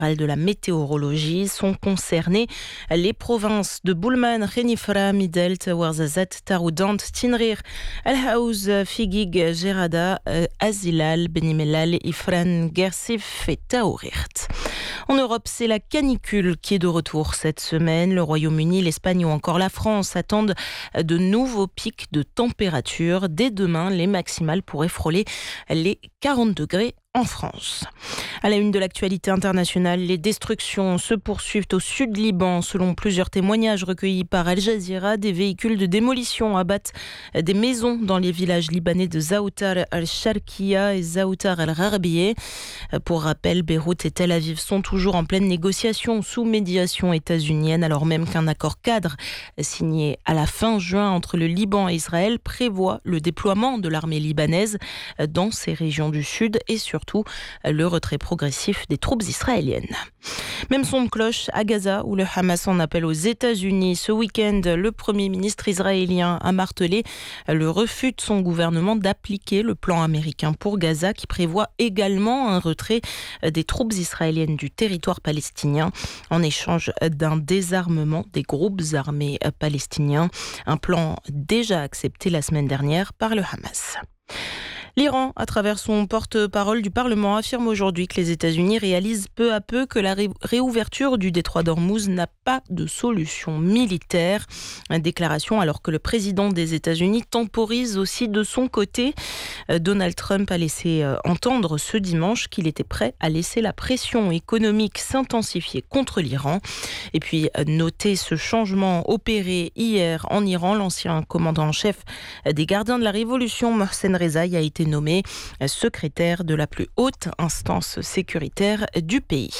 de la météorologie sont concernées. Les provinces de Boulman, Renifra, Midelt, Ouarzazate, Taroudant, Tinrir, El Haouz, Figig, Gerada, Azilal, Benimellal, Ifran, Gersif et Taourirt. En Europe, c'est la canicule qui est de retour cette semaine. Le Royaume-Uni, l'Espagne ou encore la France attendent de nouveaux pics de température. Dès demain, les maximales pourraient frôler les 40 degrés en France. À la une de l'actualité internationale, les destructions se poursuivent au sud Liban. Selon plusieurs témoignages recueillis par Al Jazeera, des véhicules de démolition abattent des maisons dans les villages libanais de Zaoutar al-Sharqiya et Zaoutar al-Gharbiyeh. Pour rappel, Beyrouth et Tel Aviv sont toujours en pleine négociation sous médiation états-unienne, alors même qu'un accord cadre signé à la fin juin entre le Liban et Israël prévoit le déploiement de l'armée libanaise dans ces régions du sud et surtout le retrait progressif des troupes israéliennes. Même son de cloche à Gaza, où le Hamas en appelle aux États-Unis. Ce week-end, le Premier ministre israélien a martelé le refus de son gouvernement d'appliquer le plan américain pour Gaza, qui prévoit également un retrait des troupes israéliennes du territoire palestinien en échange d'un désarmement des groupes armés palestiniens. Un plan déjà accepté la semaine dernière par le Hamas. L'Iran, à travers son porte-parole du Parlement, affirme aujourd'hui que les États-Unis réalisent peu à peu que la réouverture du détroit d'Ormuz n'a pas de solution militaire. Une déclaration alors que le président des États-Unis temporise aussi de son côté. Donald Trump a laissé entendre ce dimanche qu'il était prêt à laisser la pression économique s'intensifier contre l'Iran. Et puis, notez ce changement opéré hier en Iran. L'ancien commandant en chef des gardiens de la Révolution, Mohsen Rezaï, a été nommé secrétaire de la plus haute instance sécuritaire du pays.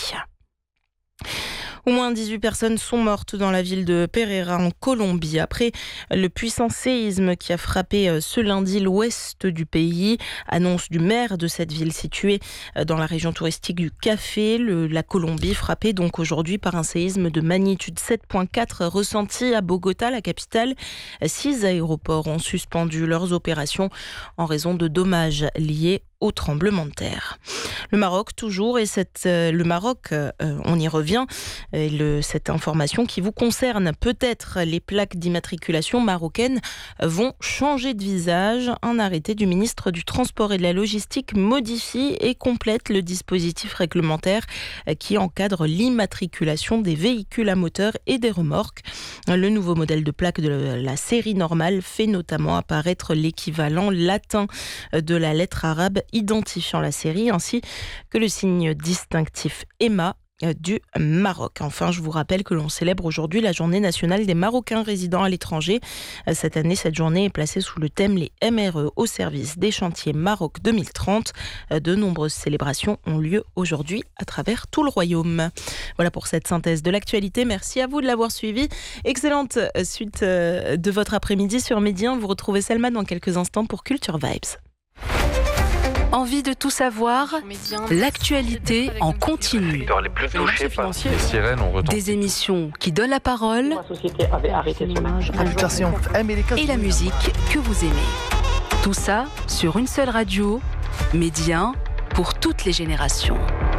Au moins 18 personnes sont mortes dans la ville de Pereira en Colombie après le puissant séisme qui a frappé ce lundi l'ouest du pays. Annonce du maire de cette ville située dans la région touristique du Café. La Colombie frappée donc aujourd'hui par un séisme de magnitude 7.4 ressenti à Bogota, la capitale. 6 aéroports ont suspendu leurs opérations en raison de dommages liés au tremblement de terre. Le Maroc toujours, et le Maroc, on y revient, cette information qui vous concerne peut-être, les plaques d'immatriculation marocaines vont changer de visage. Un arrêté du ministre du Transport et de la Logistique modifie et complète le dispositif réglementaire qui encadre l'immatriculation des véhicules à moteur et des remorques. Le nouveau modèle de plaque de la série normale fait notamment apparaître l'équivalent latin de la lettre arabe identifiant la série, ainsi que le signe distinctif EMA du Maroc. Enfin, je vous rappelle que l'on célèbre aujourd'hui la journée nationale des Marocains résidant à l'étranger. Cette année, cette journée est placée sous le thème « Les MRE au service des chantiers Maroc 2030 ». De nombreuses célébrations ont lieu aujourd'hui à travers tout le royaume. Voilà pour cette synthèse de l'actualité. Merci à vous de l'avoir suivi. Excellente suite de votre après-midi sur Midi 1. Vous retrouvez Selma dans quelques instants pour Culture Vibes. Envie de tout savoir? L'actualité en continu. Des émissions qui donnent la parole et la musique que vous aimez. Tout ça sur une seule radio, Midi 1 pour toutes les générations.